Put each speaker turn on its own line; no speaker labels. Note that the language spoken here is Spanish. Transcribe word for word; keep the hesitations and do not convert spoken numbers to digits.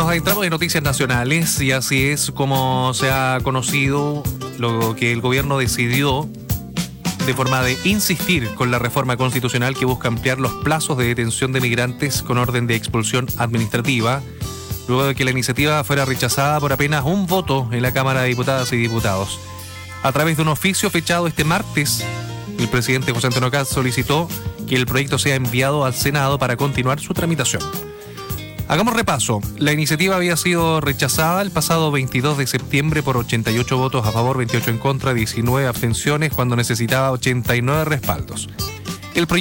Nos adentramos en noticias nacionales y así es como se ha conocido lo que el gobierno decidió de forma de insistir con la reforma constitucional que busca ampliar los plazos de detención de migrantes con orden de expulsión administrativa, luego de que la iniciativa fuera rechazada por apenas un voto en la Cámara de Diputadas y Diputados. A través de un oficio fechado este martes, el presidente José Antonio Kast solicitó que el proyecto sea enviado al Senado para continuar su tramitación. Hagamos repaso. La iniciativa había sido rechazada el pasado veintidós de septiembre por ochenta y ocho votos a favor, veintiocho en contra, diecinueve abstenciones, cuando necesitaba ochenta y nueve respaldos. El proyecto